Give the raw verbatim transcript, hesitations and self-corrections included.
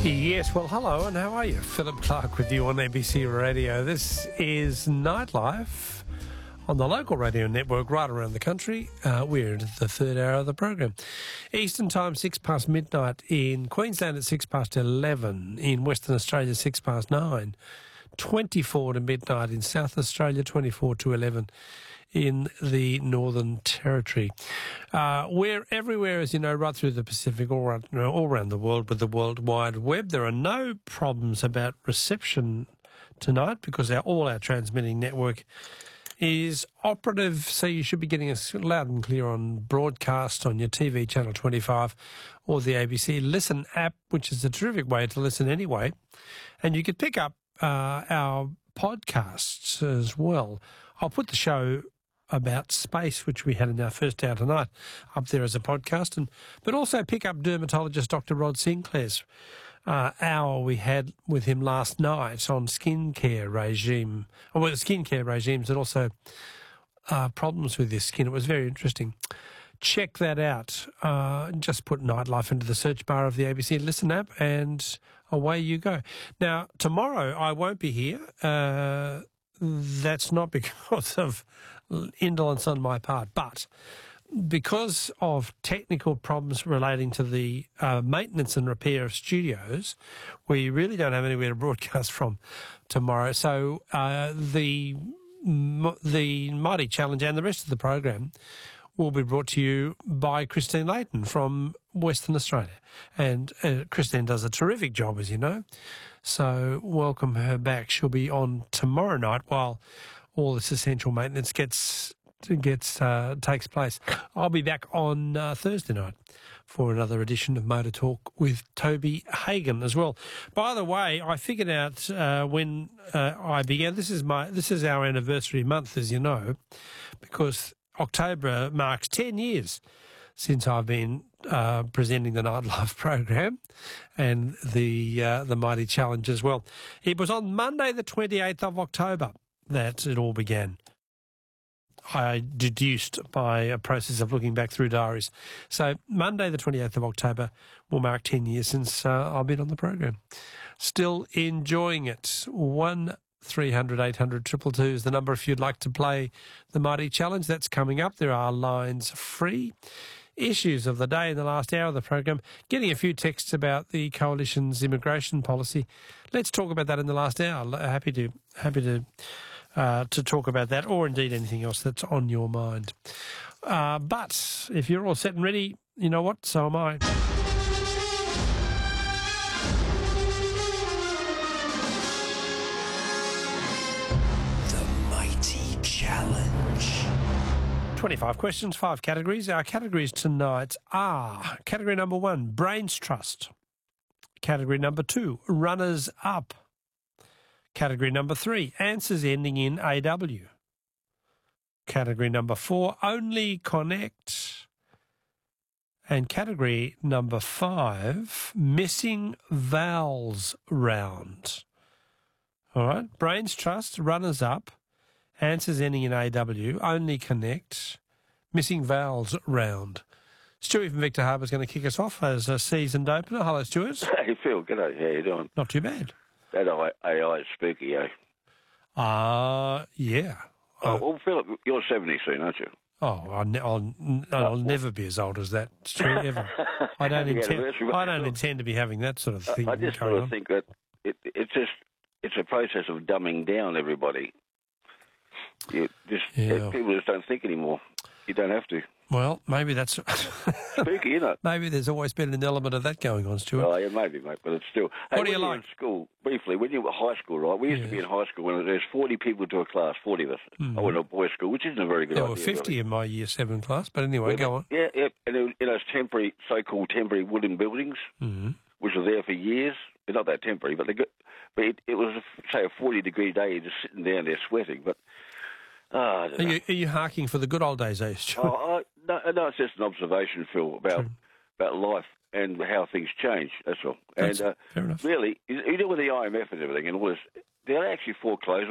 Yes, well, hello, and how are you? Philip Clark with you on A B C Radio. This is Nightlife on the local radio network right around the country. Uh, we're into the third hour of the program. Eastern time, six past midnight in Queensland at six past eleven, in Western Australia, six past nine, twenty-four to midnight in South Australia, twenty-four to eleven in the Northern Territory. Uh, we're everywhere, as you know, right through the Pacific, all around, you know, all around the world with the World Wide Web. There are no problems about reception tonight because our, all our transmitting network is operative, so you should be getting us loud and clear on broadcast on your T V channel twenty-five or the A B C Listen app, which is a terrific way to listen anyway. And you could pick up uh, our podcasts as well. I'll put the show about space, which we had in our first hour tonight, up there as a podcast, and but also pick up dermatologist Doctor Rod Sinclair's uh, hour we had with him last night on skincare regime, or well, skincare regimes and also uh, problems with your skin. It was very interesting. Check that out. Uh, just put Nightlife into the search bar of the A B C Listen app and away you go. Now, tomorrow I won't be here. Uh, that's not because of indolence on my part, but because of technical problems relating to the uh, maintenance and repair of studios, we really don't have anywhere to broadcast from tomorrow. So uh, the the Mighty Challenge and the rest of the program will be brought to you by Christine Layton from Western Australia. And uh, Christine does a terrific job, as you know. So welcome her back. She'll be on tomorrow night while all this essential maintenance gets gets uh, takes place. I'll be back on uh, Thursday night for another edition of Motor Talk with Toby Hagan as well. By the way, I figured out uh, when uh, I began. This is my this is our anniversary month, as you know, because October marks ten years since I've been uh, presenting the Nightlife program and the uh, the Mighty Challenge as well. It was on Monday the twenty-eighth of October that it all began. I deduced by a process of looking back through diaries. So Monday the twenty-eighth of October will mark ten years since uh, I've been on the program. Still enjoying it. One three hundred eight hundred two two two is the number if you'd like to play the Mighty Challenge. That's coming up. There are lines free. Issues of the day in the last hour of the program. Getting a few texts about the Coalition's immigration policy. Let's talk about that in the last hour. Happy to happy to uh, to talk about that, or indeed anything else that's on your mind. Uh, but if you're all set and ready, you know what? So am I. Challenge. twenty-five questions, five categories. Our categories tonight are category number one, Brains Trust. Category number two, Runners Up. Category number three, answers ending in A W. Category number four, Only Connect. And category number five, Missing Vowels Round. All right, Brains Trust, Runners Up. Answers ending in A W, Only Connect, Missing Vowels Round. Stuart from Victor Harbour is going to kick us off as a seasoned opener. Hello, Stuart. Hey, Phil. G'day. How you doing? Not too bad. That A I is spooky, eh? Uh, yeah. Oh, uh, well, Philip, you're seventy soon, aren't you? Oh, I'll, ne- I'll, I'll never be as old as that, Stuart, ever. I don't, intend, I don't intend to be having that sort of thing. I just going sort of on. think that it, it's just it's a process of dumbing down everybody. You just Yeah. People just don't think anymore. You don't have to. Well, maybe that's... Spooky, isn't it? Maybe there's always been an element of that going on, Stuart. Oh, yeah, maybe, mate, but it's still... Hey, What do you when like? in school, briefly, when you were high school, right, we used Yeah. to be in high school when there's forty people to a class, forty of us. Mm-hmm. I went to a boys' school, which isn't a very good There idea. were fifty really. in my year seven class, but anyway, Yeah, go on. Yeah, yeah, and it, in those temporary, so-called temporary wooden buildings, Mm-hmm. which were there for years. They're not that temporary, but they got, but it, it was, say, a forty-degree day, you're just sitting down there sweating, but... Uh, I don't Are know. you, are you harking for the good old days, eh, Stuart? Oh, I, no, no, it's just an observation, Phil, about True. about life and how things change. That's all. That's and uh, fair enough. really, you you know, with the I M F and everything, and all this, they're actually foreclosed